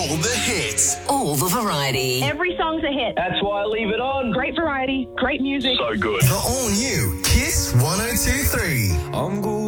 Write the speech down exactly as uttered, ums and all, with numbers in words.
All the hits. All the variety. Every song's a hit. That's why I leave it on. Great variety, great music. So good. The all new Kiss one oh two three. I'm good.